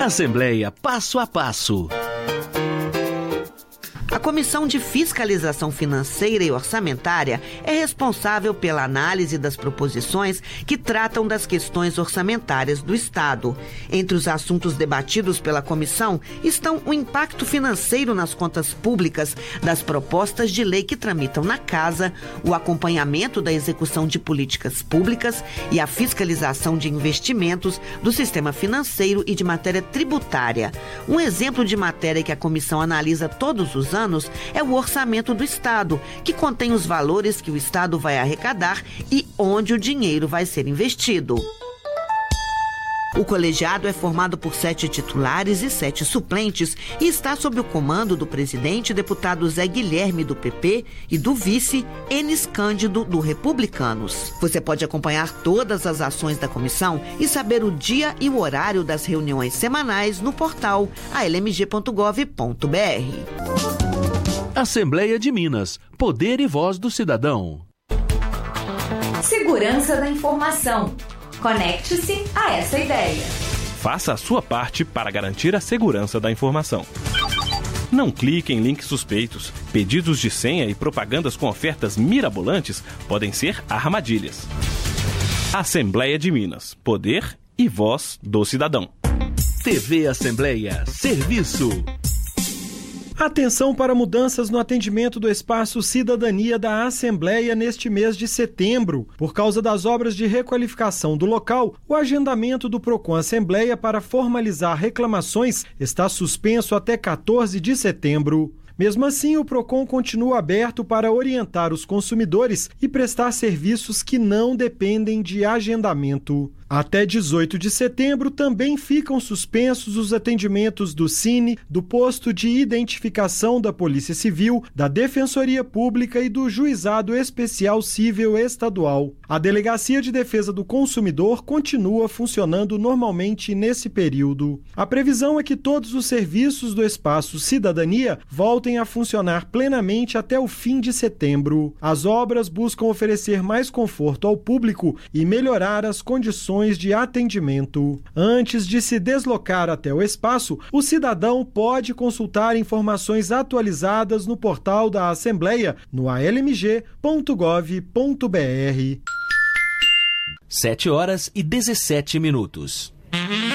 Assembleia Passo a Passo. A Comissão de Fiscalização Financeira e Orçamentária é responsável pela análise das proposições que tratam das questões orçamentárias do Estado. Entre os assuntos debatidos pela comissão estão o impacto financeiro nas contas públicas das propostas de lei que tramitam na Casa, o acompanhamento da execução de políticas públicas e a fiscalização de investimentos do sistema financeiro e de matéria tributária. Um exemplo de matéria que a comissão analisa todos os anos é o orçamento do Estado, que contém os valores que o Estado vai arrecadar e onde o dinheiro vai ser investido. O colegiado é formado por 7 titulares e 7 suplentes e está sob o comando do presidente, deputado Zé Guilherme, do PP, e do vice, Enis Cândido, do Republicanos. Você pode acompanhar todas as ações da comissão e saber o dia e o horário das reuniões semanais no portal almg.gov.br. Assembleia de Minas. Poder e voz do cidadão. Segurança da informação. Conecte-se a essa ideia. Faça a sua parte para garantir a segurança da informação. Não clique em links suspeitos. Pedidos de senha e propagandas com ofertas mirabolantes podem ser armadilhas. Assembleia de Minas. Poder e voz do cidadão. TV Assembleia. Serviço. Atenção para mudanças no atendimento do Espaço Cidadania da Assembleia neste mês de setembro. Por causa das obras de requalificação do local, o agendamento do Procon Assembleia para formalizar reclamações está suspenso até 14 de setembro. Mesmo assim, o Procon continua aberto para orientar os consumidores e prestar serviços que não dependem de agendamento. Até 18 de setembro também ficam suspensos os atendimentos do Cine, do Posto de Identificação da Polícia Civil, da Defensoria Pública e do Juizado Especial Cível Estadual. A Delegacia de Defesa do Consumidor continua funcionando normalmente nesse período. A previsão é que todos os serviços do Espaço Cidadania voltem a funcionar plenamente até o fim de setembro. As obras buscam oferecer mais conforto ao público e melhorar as condições de atendimento. Antes de se deslocar até o espaço, o cidadão pode consultar informações atualizadas no portal da Assembleia no almg.gov.br. 7 horas e 17 minutos.